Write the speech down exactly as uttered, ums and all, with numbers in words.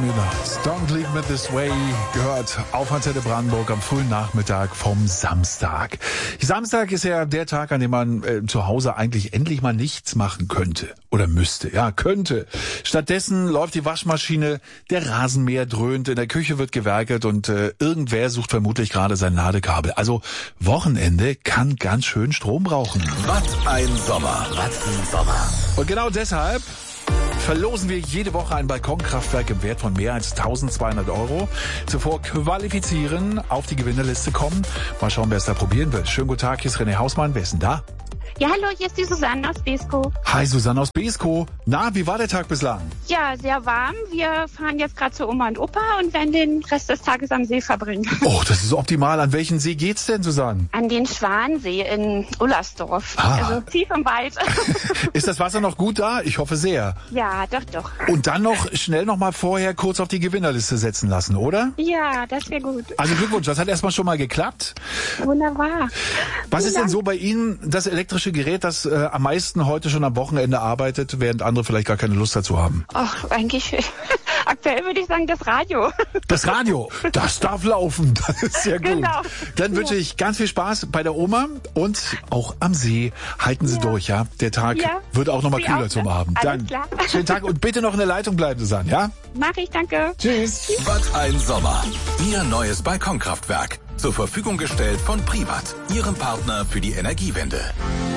Müller. Don't Leave Me This Way gehört auf Antenne Brandenburg am frühen Nachmittag vom Samstag. Samstag ist ja der Tag, an dem man äh, zu Hause eigentlich endlich mal nichts machen könnte. Oder müsste. Ja, könnte. Stattdessen läuft die Waschmaschine, der Rasenmäher dröhnt, in der Küche wird gewerkelt und äh, irgendwer sucht vermutlich gerade sein Ladekabel. Also Wochenende kann ganz schön Strom brauchen. Was ein Sommer. Was ein Sommer. Und genau deshalb verlosen wir jede Woche ein Balkonkraftwerk im Wert von mehr als eintausendzweihundert Euro. Zuvor qualifizieren, auf die Gewinnerliste kommen. Mal schauen, wer es da probieren will. Schönen guten Tag, hier ist René Hausmann. Wer ist denn da? Ja, hallo, hier ist die Susanne aus Beeskow. Hi, Susanne aus Beeskow. Na, wie war der Tag bislang? Ja, sehr warm. Wir fahren jetzt gerade zu Oma und Opa und werden den Rest des Tages am See verbringen. Oh, das ist optimal. An welchen See geht's denn, Susanne? An den Schwansee in Ullersdorf. Ah. Also tief im Wald. Ist das Wasser noch gut da? Ich hoffe sehr. Ja, doch, doch. Und dann noch schnell noch mal vorher kurz auf die Gewinnerliste setzen lassen, oder? Ja, das wäre gut. Also Glückwunsch, das hat erstmal schon mal geklappt. Wunderbar. Was ist Ja. denn so bei Ihnen das elektrische Gerät, das äh, am meisten heute schon am Wochenende arbeitet, während andere vielleicht gar keine Lust dazu haben? Ach, eigentlich, aktuell würde ich sagen, das Radio. Das Radio, das darf laufen. Das ist sehr gut. Genau. Dann wünsche ich ganz viel Spaß bei der Oma und auch am See. Halten Sie Ja. durch, ja? Der Tag Ja. wird auch noch mal Sie kühler auch, zum ne? Abend. Alles Dann klar. schönen Tag und bitte noch in der Leitung bleiben, Susanne, ja? Mach ich, danke. Tschüss. Was ein Sommer. Ihr neues Balkonkraftwerk. Zur Verfügung gestellt von Privat, Ihrem Partner für die Energiewende.